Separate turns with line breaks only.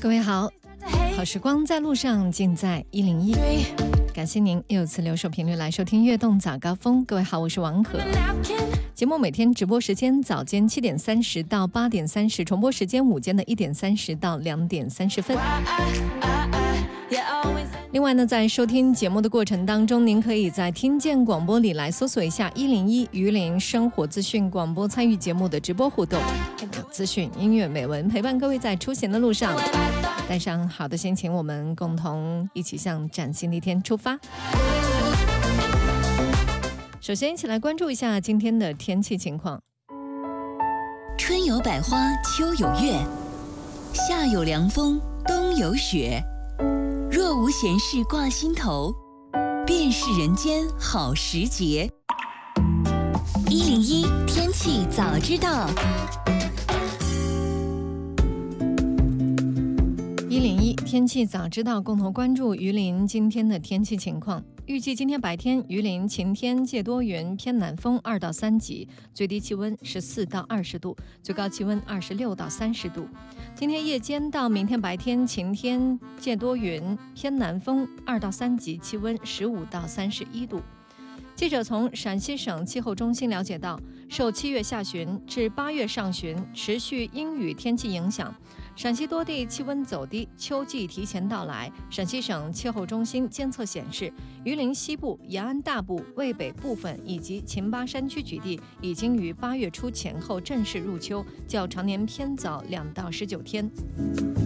各位好，好时光在路上，尽在101。感谢您又一次留守频率来收听悦动早高峰。各位好，我是王可。节目每天直播时间早间7点30到8点30，重播时间午间的1点30到2点30分。另外呢，在收听节目的过程当中，您可以在听见广播里来搜索一下101榆林生活资讯广播，参与节目的直播互动，资讯、音乐、美文，陪伴各位在出行的路上，带上好的心情，我们共同一起向崭新的一天出发。首先一起来关注一下今天的天气情况。
春有百花，秋有月，夏有凉风，冬有雪。若无闲事挂心头，便是人间好时节。101天气早知道。
101天气早知道，共同关注榆林今天的天气情况。预计今天白天榆林晴天介多云，偏南风2到3级，最低气温14到20度，最高气温26到30度。今天夜间到明天白天晴天介多云，偏南风2到3级，气温15到31度。记者从陕西省气候中心了解到，受7月下旬至8月上旬持续阴雨天气影响，陕西多地气温走低，秋季提前到来。陕西省气候中心监测显示，榆林西部、延安大部、渭北部分以及秦巴山区局地已经于8月初前后正式入秋，较常年偏早2到19天。